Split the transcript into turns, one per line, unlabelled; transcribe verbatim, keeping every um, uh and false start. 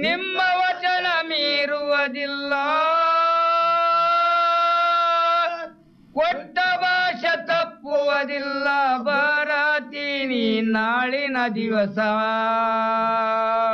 ನಿಮ್ಮ ವಚನ ಮೀರುವುದಿಲ್ಲ ಕೊಟ್ಟ ಭಾಷೆ ತಪ್ಪುವುದಿಲ್ಲ ಬರತೀನಿ ನಾಳಿನ ದಿವಸ